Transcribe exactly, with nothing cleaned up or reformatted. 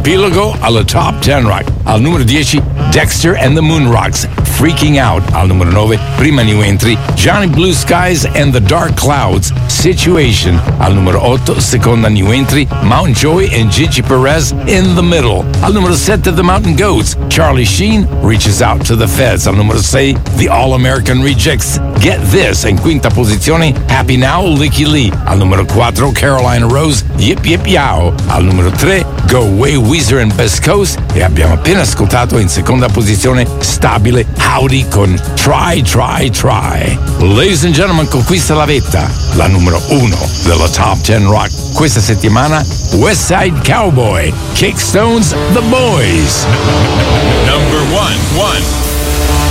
Riepilogo alla Top dieci Rock. Al numero dieci, Dexter and the Moon Rocks, Freaking Out. Al numero nove, prima new entry, Johnny Blue Skies and the Dark Clouds, Situation. Al numero otto, seconda new entry, Mount Joy and Gigi Perez, In the Middle. Al numero sette, The Mountain Goats, Charlie Sheen, Reaches Out to the Feds. Al numero sei, The All-American Rejects, Get This. In quinta posizione, Happy Now, Licky Lee. Al numero quattro, Carolina Rose, Yip Yip Yow. Al numero tre, Go Away, Weezer and Best Coast. E abbiamo appena ascoltato in seconda posizione stabile Howdy con Try Try Try. Ladies and gentlemen, conquista la vetta, la numero uno della Top dieci Rock questa settimana, West Side Cowboy, Kickstones, The Boys. Number one, one.